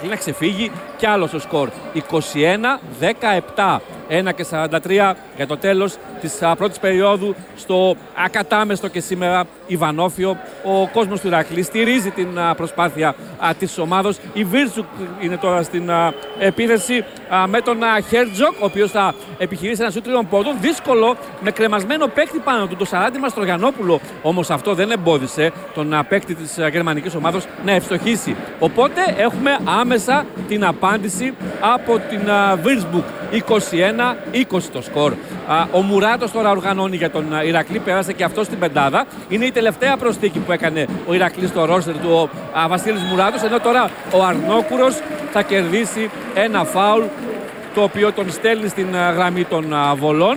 Ηρακλή να ξεφύγει κι άλλο στο σκορ. 21-17. 1:43 για το τέλος της πρώτης περίοδου στο ακατάμεστο και σήμερα Ιβανόφιο. Ο κόσμος του Ηρακλή στηρίζει την προσπάθεια της ομάδος. Η Βίρτσουκ είναι τώρα στην επίθεση με τον Χέρτζοκ, ο οποίος θα επιχειρήσει ένα σούτ τριών πόντων. Δύσκολο, με κρεμασμένο παίκτη πάνω του, το Σαράντι Μαστρογιανόπουλο. Όμως αυτό δεν εμπόδισε τον παίκτη της γερμανικής ομάδος να ευστοχίσει. Οπότε έχουμε άμεσα την απάντηση από την Βίρτσμπουργκ. 21-20 το σκορ. Ο Μουράτος τώρα οργανώνει για τον Ηρακλή, πέρασε και αυτό στην πεντάδα. Είναι η τελευταία προσθήκη που έκανε ο Ηρακλής στο ρόστερ του, ο Βασίλης Μουράτος, ενώ τώρα ο Αρνόκουρος θα κερδίσει ένα φάουλ, το οποίο τον στέλνει στην γραμμή των βολών.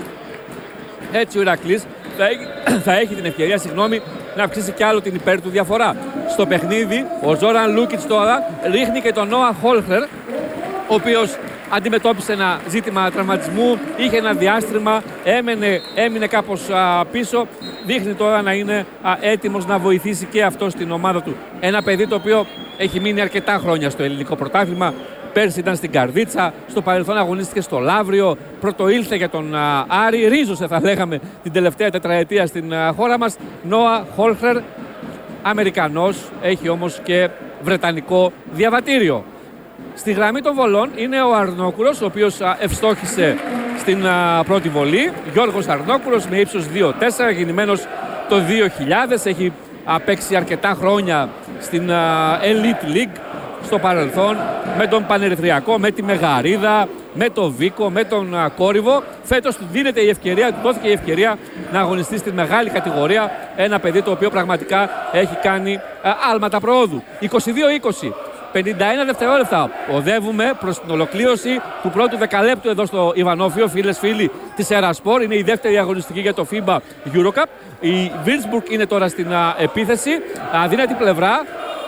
Έτσι ο Ηρακλής θα έχει την ευκαιρία, να αυξήσει κι άλλο την υπέρ του διαφορά. Στο παιχνίδι ο Ζόραν Λούκιτς τώρα ρίχνει και τον Νόα Χόλχερ, ο οποίος αντιμετώπισε ένα ζήτημα τραυματισμού, είχε ένα διάστημα, έμεινε κάπως πίσω. Δείχνει τώρα να είναι έτοιμος να βοηθήσει και αυτό στην ομάδα του. Ένα παιδί το οποίο έχει μείνει αρκετά χρόνια στο ελληνικό πρωτάθλημα. Πέρσι ήταν στην Καρδίτσα, στο παρελθόν αγωνίστηκε στο Λαύριο, πρωτοήλθε για τον Άρη, ρίζωσε θα λέγαμε την τελευταία τετραετία στην χώρα μας. Νόα Χόλχερ, Αμερικανός, έχει όμως και βρετανικό διαβατήριο. Στη γραμμή των βολών είναι ο Αρνόκουρος, ο οποίος ευστόχησε στην πρώτη βολή. Γιώργος Αρνόκουρος με ύψος 2,4, γεννημένος το 2000, έχει παίξει αρκετά χρόνια στην Elite League στο παρελθόν, με τον Πανερυθριακό, με τη Μεγαρίδα, με τον Βίκο, με τον Κόρυβο. Φέτος του δίνεται η ευκαιρία, του δόθηκε η ευκαιρία να αγωνιστεί στη μεγάλη κατηγορία. Ένα παιδί το οποίο πραγματικά έχει κάνει άλματα προόδου. 22-20. 51 δευτερόλεπτα οδεύουμε προς την ολοκλήρωση του πρώτου δεκαλέπτου εδώ στο Ιβανόφιο. Φίλες φίλοι της Ερασπορ, είναι η δεύτερη αγωνιστική για το FIBA Eurocup. Η Βίρτσμπουργκ είναι τώρα στην επίθεση, αδύνατη πλευρά.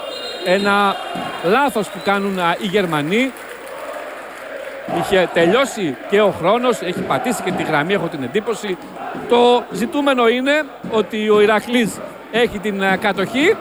Ένα λάθος που κάνουν οι Γερμανοί. Είχε τελειώσει και ο χρόνος, έχει πατήσει και τη γραμμή, έχω την εντύπωση. Το ζητούμενο είναι ότι ο Ηρακλής έχει την κατοχή.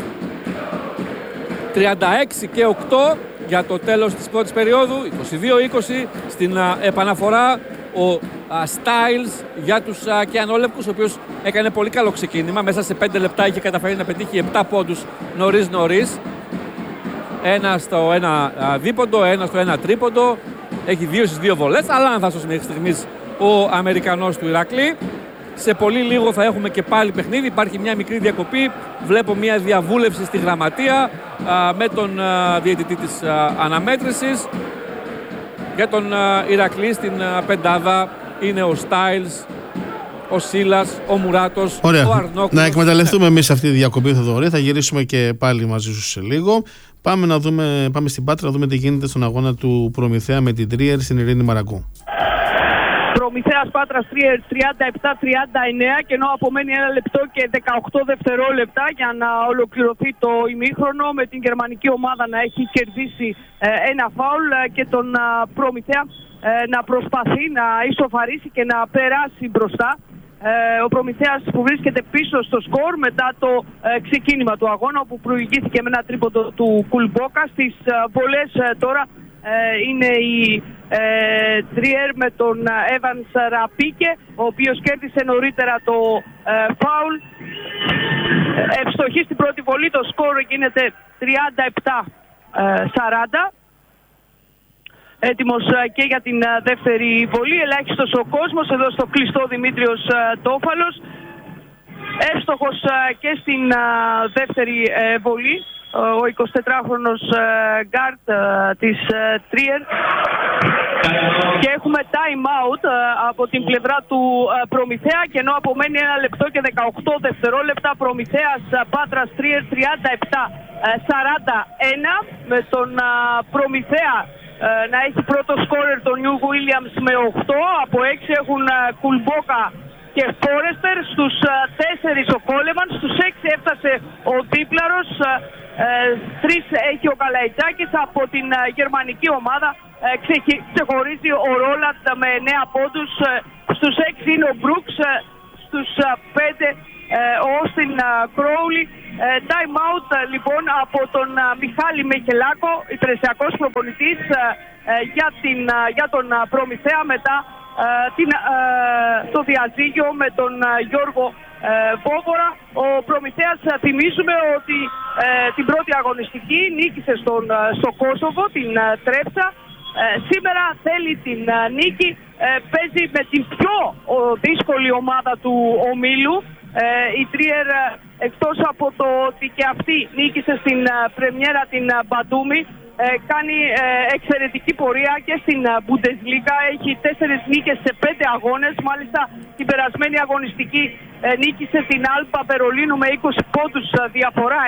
36-8 για το τέλος της πρώτης περίοδου. 22-20 στην επαναφορά. Ο Στάιλς για τους κιανόλευκους, ο οποίος έκανε πολύ καλό ξεκίνημα. Μέσα σε 5 λεπτά είχε καταφέρει να πετύχει 7 πόντους νωρίς. Ένα στο ένα δίποντο, ένα στο ένα τρίποντο. Έχει 2 στις 2 βολές, αλλά αν θα σώσει μέχρι στιγμής ο Αμερικανός του Ηρακλή. Σε πολύ λίγο θα έχουμε και πάλι παιχνίδι. Υπάρχει μια μικρή διακοπή. Βλέπω μια διαβούλευση στη γραμματεία με τον διαιτητή της αναμέτρησης. Για τον Ηρακλή στην πεντάδα είναι ο Στάιλς, ο Σίλας, ο Μουράτος, ο Αρνόκουρος. Να εκμεταλλευτούμε εμείς αυτή τη διακοπή, Θοδωρή. Θα γυρίσουμε και πάλι μαζί σου σε λίγο. Πάμε στην Πάτρα να δούμε τι γίνεται στον αγώνα του Προμηθέα με την Τρίερ στην Ειρήνη Μαραγκού. Προμηθέας Πάτρας Τρίερ 37-39, και ενώ απομένει 1 λεπτό και 18 δευτερόλεπτα για να ολοκληρωθεί το ημίχρονο, με την γερμανική ομάδα να έχει κερδίσει ένα φάουλ και τον Προμηθέα να προσπαθεί να ισοφαρίσει και να περάσει μπροστά. Ο Προμηθέας που βρίσκεται πίσω στο σκορ μετά το ξεκίνημα του αγώνα, όπου προηγήθηκε με ένα τρίποντο του Κουλμπόκα. Στις βολές τώρα είναι η Τρίερ με τον Evans Ραπίκε, ο οποίος κέρδισε νωρίτερα το φάουλ. Ευστοχή στην πρώτη βολή, το σκορ γίνεται 37-40. Έτοιμος και για την δεύτερη βολή. Ελάχιστος ο κόσμος εδώ στο κλειστό Δημήτριος Τόφαλος. Εύστοχος και στην δεύτερη βολή ο 24χρονος γκάρτ της Τρίερ. Και έχουμε time out από την πλευρά του Προμηθέα, και ενώ απομένει 1 λεπτό και 18 δευτερόλεπτα, Προμηθέας Πάτρας Τρίερ 37-41, με τον Προμηθέα να έχει πρώτο σκόρερ τον Νιου Βίλιαμς με 8. Από 6 έχουν Κουλμπόκα και Φόρεστερ. Στους 4 ο Κόλεμαν. Στους 6 έφτασε ο Δίπλαρος. 3 έχει ο Καλαϊτζάκης. Από την γερμανική ομάδα ξεχωρίζει ο Ρόλαντ με 9 πόντους. Στους 6 είναι ο Μπρούξ. Στους 5 ο Όστιν Κρόουλι. Time out λοιπόν από τον Μιχάλη Μεχελάκο, υπηρεσιακός προπονητής για τον Προμηθέα μετά το διαζύγιο με τον Γιώργο Βόβορα. Ο Προμηθέας, θυμίζουμε ότι την πρώτη αγωνιστική νίκησε στο Κόσοβο, την Τρέψα. Σήμερα θέλει την νίκη, παίζει με την πιο δύσκολη ομάδα του ομίλου. Η Τρίερ, εκτός από το ότι και αυτή νίκησε στην πρεμιέρα την Μπαντούμη, κάνει εξαιρετική πορεία και στην Bundesliga. Έχει 4 νίκες σε 5 αγώνες. Μάλιστα την περασμένη αγωνιστική νίκησε την Άλμπα Βερολίνου με 20 πόντους διαφορά,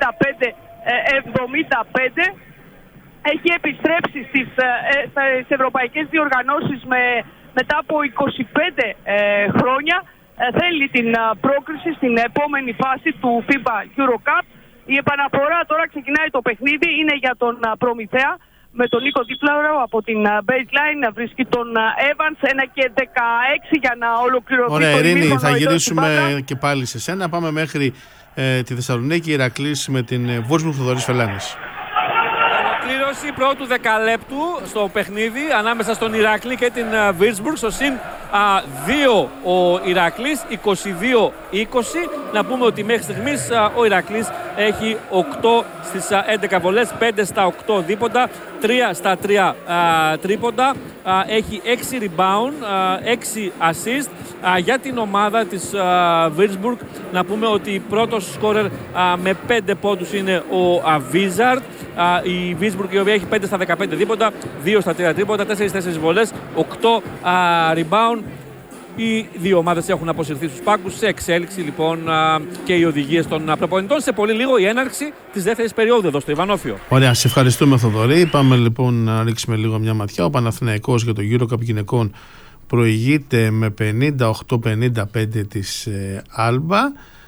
95-75. Έχει επιστρέψει στις ευρωπαϊκές διοργανώσεις μετά από 25 χρόνια. Θέλει την πρόκριση στην επόμενη φάση του FIBA Euro Cup. Η επαναφορά τώρα ξεκινάει το παιχνίδι, είναι για τον Προμηθέα με τον Νίκο Δίπλαρο από την baseline. Βρίσκει τον Evans, 1-16 για να ολοκληρωθεί. Ωραία, το Ειρήνη, ημίχρονο. θα γυρίσουμε και πάλι σε σένα. Πάμε μέχρι τη Θεσσαλονίκη, Ηρακλής με την Βόρσμπουργκ Θοδωρής Φελάνης. Ολοκλήρωση πρώτου δεκαλέπτου στο παιχνίδι ανάμεσα στον Ηρακλή και την Βίρτσμπουργκ. Στο συν 2 ο Ηρακλής, 22-20. Να πούμε ότι μέχρι στιγμής ο Ηρακλής έχει 8 στις 11 βολές, 5 στα 8 δίποντα, 3 στα 3 τρίποντα. Έχει 6 rebound, 6 assist. Για την ομάδα της Βίρτσμπουργκ να πούμε ότι πρώτος σκόρερ με 5 πόντους είναι ο Βίζαρντ. Η Βίρτσμπουργκ, η οποία έχει 5 στα 15 δίποντα, 2 στα 3 τρίποντα, 4 βολές, 8 rebound. Οι δύο ομάδες έχουν αποσυρθεί στους πάγκους. Σε εξέλιξη λοιπόν και οι οδηγίες των προπονητών. Σε πολύ λίγο η έναρξη της δεύτερης περίοδου εδώ στο Ιβανόφιο. Ωραία, σε ευχαριστούμε Θοδωρή. Πάμε λοιπόν να ρίξουμε λίγο μια ματιά. Ο Παναθηναϊκός για το EuroCup γυναικών προηγείται με 58-55 της Άλμπα.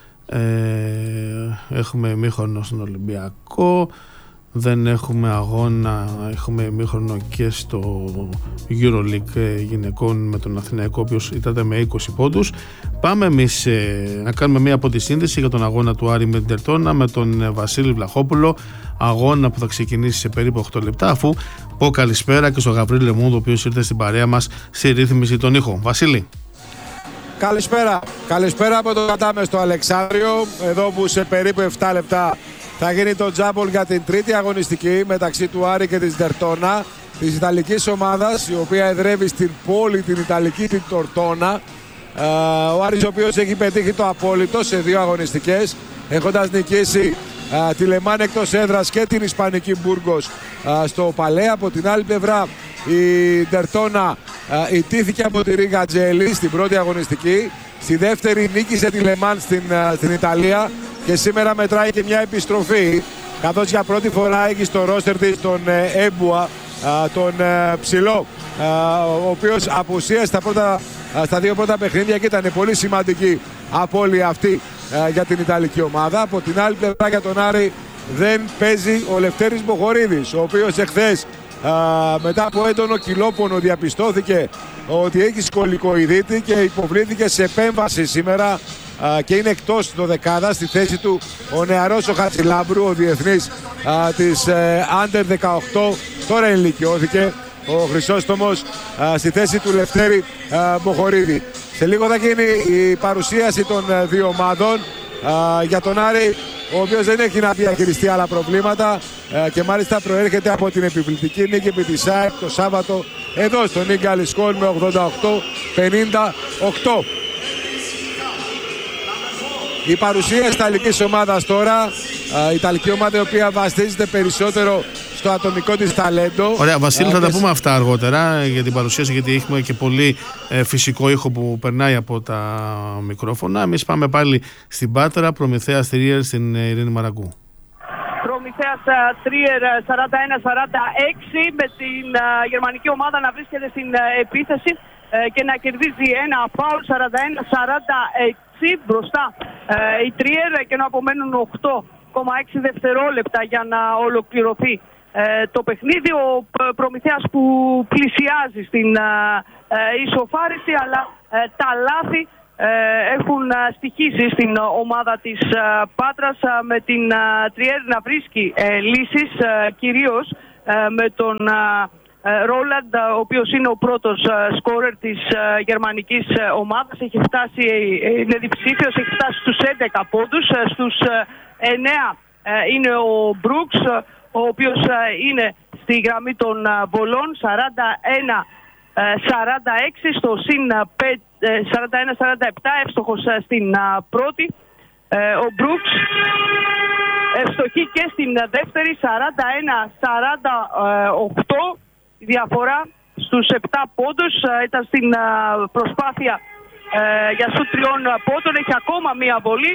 Έχουμε ημίχρονο στον Ολυμπιακό. Δεν έχουμε αγώνα, έχουμε ημίχρονο και στο EuroLeague γυναικών με τον Αθηναϊκό, ο οποίος ήταν με 20 πόντους. Πάμε εμείς να κάνουμε μια αποτισύνδεση για τον αγώνα του Άρη με την Τερτώνα με τον Βασίλη Βλαχόπουλο. Αγώνα που θα ξεκινήσει σε περίπου 8 λεπτά, αφού πω καλησπέρα και στον Γαβρίλ Λεμούντο, ο οποίος ήρθε στην παρέα μας στη ρύθμιση των ήχων. Βασίλη. Καλησπέρα. Καλησπέρα από το κατάμεστο Αλεξάνδριο, εδώ που σε περίπου 7 λεπτά θα γίνει το τζάμπολ για την τρίτη αγωνιστική μεταξύ του Άρη και της Τερτώνα, της Ιταλικής ομάδας, η οποία εδρεύει στην πόλη την Ιταλική, την Τορτώνα. Ο Άρης, ο οποίος έχει πετύχει το απόλυτο σε 2 αγωνιστικές, έχοντας νικήσει τη Λεμάν εκτός έδρας και την Ισπανική Μπουργκος στο Παλέ. Από την άλλη πλευρά η Τερτώνα ιτήθηκε από τη Ρίγα Τζέλη στην πρώτη αγωνιστική. Στη δεύτερη νίκησε τη Λεμάν στην Ιταλία και σήμερα μετράει και μια επιστροφή, καθώς για πρώτη φορά έχει στο ρόστερ της τον Έμπουα, τον ψηλό, ο οποίος απουσίασε στα 2 πρώτα παιχνίδια και ήταν πολύ σημαντική απώλεια αυτή για την Ιταλική ομάδα. Από την άλλη πλευρά για τον Άρη δεν παίζει ο Λευτέρης Μποχορίδης, ο οποίος εχθές μετά από έντονο κυλόπονο διαπιστώθηκε ότι έχει σκολικοειδίτη και υποβλήθηκε σε επέμβαση σήμερα και είναι εκτός το δεκάδα. Στη θέση του ο νεαρός ο Χατσιλάμπρου, ο διεθνής της Under 18, τώρα ενηλικιώθηκε. Ο Χρυσόστομος στη θέση του Λευτέρη Μποχορίδη. Σε λίγο θα γίνει η παρουσίαση των δύο ομάδων. Για τον Άρη, ο οποίος δεν έχει να διαχειριστεί άλλα προβλήματα και μάλιστα προέρχεται από την επιβλητική νίκη επί της ΣΑΕΠ το Σάββατο εδώ στον Ίγκαλι Σκόλ με 88-58. Η παρουσία της Ιταλικής ομάδας τώρα, η Ιταλική ομάδα η οποία βασίζεται περισσότερο στο ατομικό της ταλέντο. Ωραία, Βασίλη, θα τα πούμε αυτά αργότερα για την παρουσίαση, γιατί έχουμε και πολύ φυσικό ήχο που περνάει από τα μικρόφωνα. Εμείς πάμε πάλι στην Πάτρα, Προμηθέας Τρίερ στην Ειρήνη Μαραγκού. Προμηθέας Τρίερ 41-46 με την γερμανική ομάδα να βρίσκεται στην επίθεση και να κερδίζει ένα φάουλ 41-46 μπροστά η Τρίερ και να απομένουν 8,6 δευτερόλεπτα για να ολοκληρωθεί το παιχνίδι. Ο Προμηθέας που πλησιάζει στην ισοφάριση, αλλά τα λάθη έχουν στοιχήσει στην ομάδα της Πάτρας, με την Τριέρ να βρίσκει λύσεις, κυρίως με τον Ρόλαντ, ο οποίος είναι ο πρώτος σκόρερ της γερμανικής ομάδας. Είναι διψήφιος, έχει φτάσει στους 11 πόντους. Στους 9 είναι ο Μπρούξ, ο οποίος είναι στη γραμμή των βολών, 41-46 στο συν 41-47, εύστοχος στην πρώτη. Ο Μπρούξ ευστοχή και στην δεύτερη, 41-48 η διαφορά στους 7 πόντους. Ήταν στην προσπάθεια για σου 3 πόντων, έχει ακόμα μία βολή,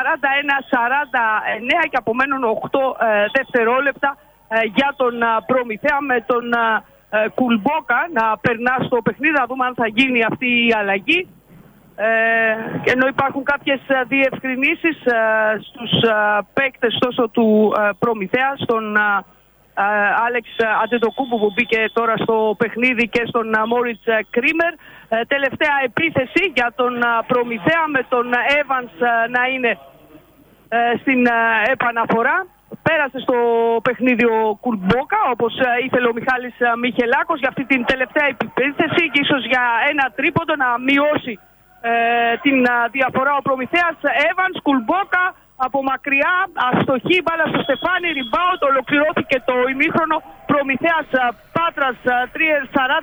41-49 και απομένουν 8 δευτερόλεπτα για τον Προμηθέα, με τον Κουλμπόκα να περνά στο παιχνίδι. Να δούμε αν θα γίνει αυτή η αλλαγή. Ενώ υπάρχουν κάποιες διευκρινήσεις στους παίκτες τόσο του Προμηθέα, στον Άλεξ Αντετοκούμπου που μπήκε τώρα στο παιχνίδι και στον Μόριτς Κρίμερ. Τελευταία επίθεση για τον Προμηθέα, με τον Evans να είναι στην επαναφορά. Πέρασε στο παιχνίδι ο Κουλμπόκα, όπως ήθελε ο Μιχάλης Μιχελάκος, για αυτή την τελευταία επίθεση και ίσως για ένα τρίποντο να μειώσει την διαφορά ο Προμηθέας. Evans, Κουλμπόκα από μακριά, αστοχή, μπάλα στο στεφάνι, rebound, ολοκληρώθηκε το ημίχρονο. Προμηθέας Πάτρας Τριέρ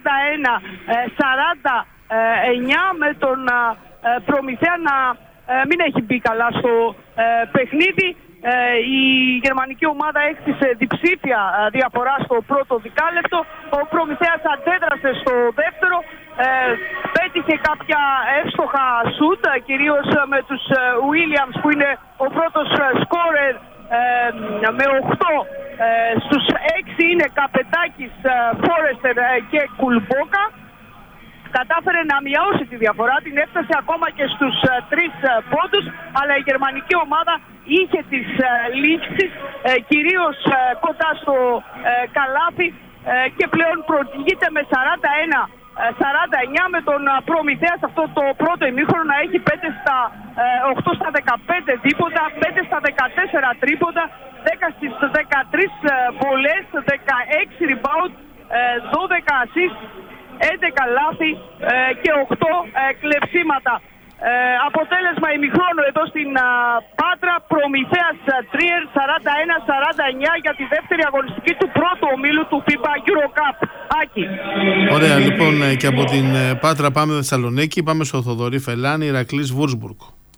41-49, με τον Προμηθέα να μην έχει μπει καλά στο παιχνίδι. Η γερμανική ομάδα έκτισε διψήφια διαφορά στο πρώτο δεκάλεπτο. Ο Προμηθέας αντέδρασε στο δεύτερο, πέτυχε κάποια εύστοχα σουτ, κυρίως με τους Williams που είναι ο πρώτος σκόρερ με 8. Στους 6 είναι Καπετάκης, Φόρεστερ και Κουλμπόκα. Κατάφερε να μειώσει τη διαφορά, την έφτασε ακόμα και στους 3 πόντους, αλλά η γερμανική ομάδα είχε τις λήξεις, κυρίως κοντά στο καλάθι, και πλέον προηγείται με 41-49, με τον Προμηθέα σε αυτό το πρώτο ημίχρονο να έχει 8 στα 15 δίποντα, 5 στα 14 τρίποντα, 10 στις 13 βολές, 16 rebound, 12 assist, 11 λάθη και 8 κλεψίματα. Αποτέλεσμα ημιχρόνου εδώ στην Πάτρα, Προμηθέας Τριέρ 41-49 για τη δεύτερη αγωνιστική του πρώτου ομίλου του FIBA Eurocup. Άκη. Ωραία, λοιπόν, και από την Πάτρα πάμε Θεσσαλονίκη, πάμε στο Θοδωρή Φελάνη, Ηρακλής Βούρσμπουργκ.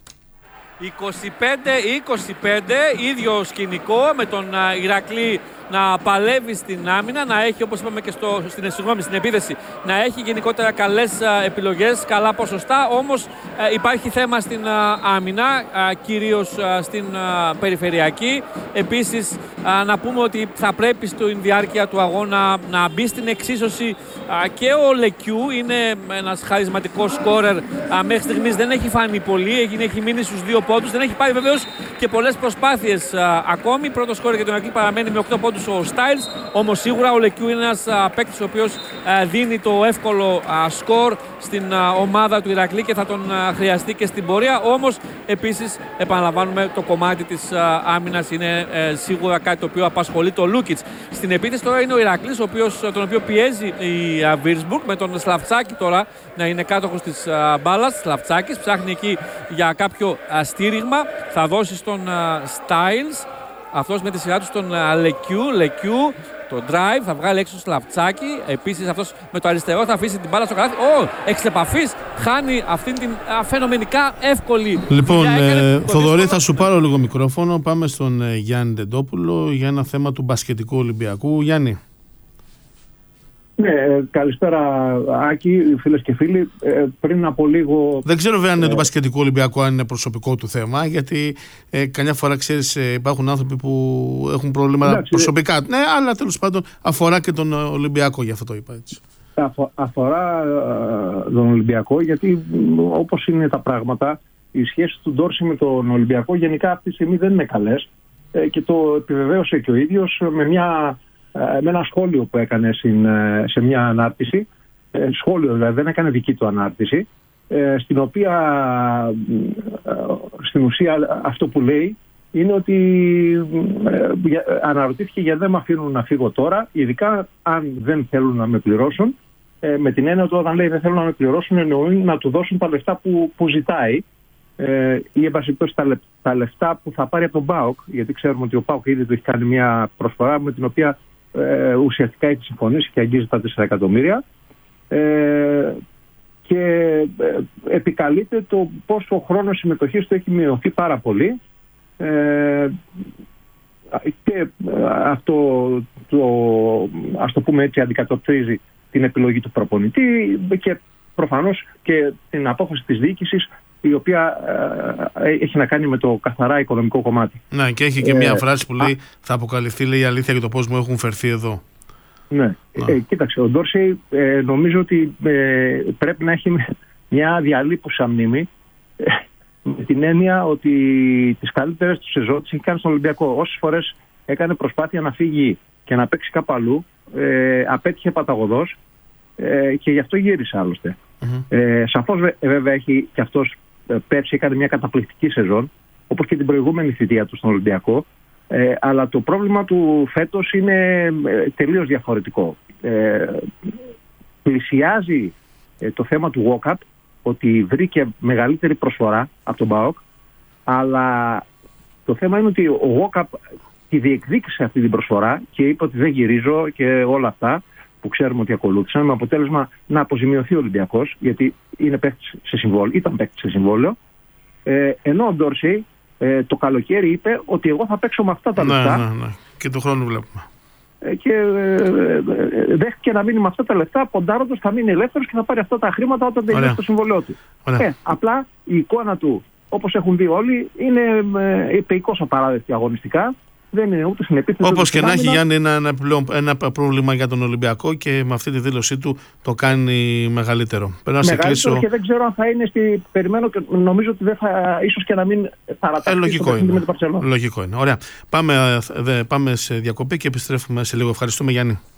25-25, ίδιο σκηνικό, με τον Ηρακλή να παλεύει στην άμυνα, να έχει, όπως είπαμε και στην επίθεση, να έχει γενικότερα καλές επιλογές, καλά ποσοστά, όμως υπάρχει θέμα στην άμυνα, κυρίως στην περιφερειακή. Επίσης να πούμε ότι θα πρέπει στην διάρκεια του αγώνα να μπει στην εξίσωση και ο Λεκιού, είναι ένας χαρισματικός σκόρερ, μέχρι στιγμής δεν έχει φανεί πολύ, έχει μείνει στους 2 πόντους, δεν έχει πάρει βεβαίως και πολλές προσπάθειες ακόμη. Πρώτο σκόρερ για τον Ηρακλή παραμένει με 8 πόντους ο Styles, όμως σίγουρα ο Λεκιού είναι ένας παίκτης ο οποίος δίνει το εύκολο σκορ στην ομάδα του Ηρακλή και θα τον χρειαστεί και στην πορεία. Όμως επίσης επαναλαμβάνουμε, το κομμάτι της άμυνας είναι σίγουρα κάτι το οποίο απασχολεί το Λούκιτς. Στην επίθεση τώρα είναι ο Ηρακλής, τον οποίο πιέζει η Βίρσμπουργκ, με τον Σλαφτσάκη τώρα να είναι κάτοχος της μπάλας. Σλαφτσάκης ψάχνει εκεί για κάποιο στήριγμα, θα δώσει στον Styles, αυτός με τη σειρά του στον Λεκιού, το drive, θα βγάλει έξω Σλαφτσάκη. Επίσης αυτός με το αριστερό θα αφήσει την μπάλα στο καλάθι. Εξ επαφής χάνει αυτήν την φαινομενικά εύκολη. Λοιπόν, Θοδωρή, θα σου πάρω λίγο μικρόφωνο. Πάμε στον Γιάννη Ντεντόπουλο για ένα θέμα του μπασκετικού Ολυμπιακού. Γιάννη. Ναι, καλησπέρα Άκη, φίλες και φίλοι. Πριν από λίγο... Δεν ξέρω βέβαια αν είναι του μπασκετικού Ολυμπιακού, αν είναι προσωπικό του θέμα, γιατί καμιά φορά ξέρεις υπάρχουν άνθρωποι που έχουν προβλήματα προσωπικά. Ναι, αλλά τέλος πάντων αφορά και τον Ολυμπιακό, γι' αυτό το είπα έτσι. Αφορά τον Ολυμπιακό, γιατί όπως είναι τα πράγματα, οι σχέσεις του Ντόρση με τον Ολυμπιακό γενικά αυτή τη στιγμή δεν είναι καλές, και το επιβεβαίωσε και ο ίδιος με ένα σχόλιο που έκανε σε μια ανάρτηση. Σχόλιο δηλαδή, δεν έκανε δική του ανάρτηση. στην οποία στην ουσία αυτό που λέει είναι ότι αναρωτήθηκε γιατί δεν με αφήνουν να φύγω τώρα, ειδικά αν δεν θέλουν να με πληρώσουν, με την έννοια ότι όταν λέει δεν θέλουν να με πληρώσουν εννοούν να του δώσουν τα λεφτά που ζητάει ή εν πάση περιπτώσει τα λεφτά που θα πάρει από τον ΠΑΟΚ, γιατί ξέρουμε ότι ο ΠΑΟΚ ήδη του έχει κάνει μια προσφορά με την οποία ουσιαστικά έχει συμφωνήσει και αγγίζει τα 4 εκατομμύρια. Και επικαλείται το πόσο ο χρόνος συμμετοχής του έχει μειωθεί πάρα πολύ, και αυτό ας το πούμε έτσι αντικατοπτρίζει την επιλογή του προπονητή και προφανώς και την απόφαση της διοίκησης, η οποία έχει να κάνει με το καθαρά οικονομικό κομμάτι. Ναι, και έχει και μια φράση που λέει θα αποκαλυφθεί, λέει, η αλήθεια για το πώς μου έχουν φερθεί εδώ. Ναι, κοίταξε, ο Ντόρσεϊ νομίζω ότι πρέπει να έχει μια διαλείπουσα μνήμη, με την έννοια ότι τις καλύτερες του σεζόν τις έχει κάνει στον Ολυμπιακό. Όσες φορές έκανε προσπάθεια να φύγει και να παίξει κάπου αλλού, απέτυχε παταγωδός, και γι' αυτό γύρισε άλλωστε. Σαφώς βέβαια έχει και αυτός πέρσι έκανε μια καταπληκτική σεζόν, όπως και την προηγούμενη θητεία του στον Ολυμπιακό, αλλά το πρόβλημα του φέτος είναι τελείως διαφορετικό. Πλησιάζει το θέμα του walk-up, ότι βρήκε μεγαλύτερη προσφορά από τον ΠΑΟΚ, αλλά το θέμα είναι ότι ο walk-up τη διεκδίκησε αυτή την προσφορά και είπε ότι δεν γυρίζω και όλα αυτά που ξέρουμε ότι ακολούθησαν, με αποτέλεσμα να αποζημιωθεί ο Ολυμπιακός, γιατί είναι παίκτης σε συμβόλαιο, ήταν παίκτης σε συμβόλαιο, ενώ ο Ντόρσεϊ το καλοκαίρι είπε ότι εγώ θα παίξω με αυτά τα λεφτά. Ναι. Και του χρόνου βλέπουμε. Και δέχτηκε να μείνει με αυτά τα λεφτά, ποντάροντας θα μείνει ελεύθερος και θα πάρει αυτά τα χρήματα όταν τελειώσει το συμβολαιό του. Απλά η εικόνα του, όπως έχουν δει όλοι, είναι επεϊκώς απαράδεκτη αγωνιστικά. Δεν είναι ούτε στην επίθεση. Όπως και να έχει, Γιάννη, ένα πρόβλημα για τον Ολυμπιακό και με αυτή τη δήλωσή του το κάνει μεγαλύτερο. Μεγαλύτερο και δεν ξέρω αν θα είναι περιμένω και νομίζω ότι δεν θα, ίσως και να μην παρατάξει. Λογικό είναι. Ωραία. Πάμε σε διακοπή και επιστρέφουμε σε λίγο. Ευχαριστούμε, Γιάννη.